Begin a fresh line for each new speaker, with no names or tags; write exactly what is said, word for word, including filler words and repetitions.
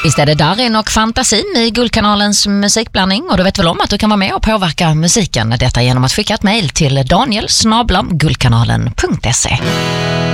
Visst är det Darin och Fantasin i Guldkanalens musikblandning, och du vet väl om att du kan vara med och påverka musiken. Detta genom att skicka ett mejl till daniel snabel-a guldkanalen punkt se.